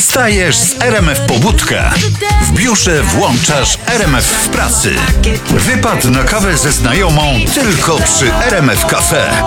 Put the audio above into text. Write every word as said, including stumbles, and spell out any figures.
Wstajesz z R M F Pobudka. W biurze włączasz R M F w pracy. Wypad na kawę ze znajomą tylko przy R M F Cafe.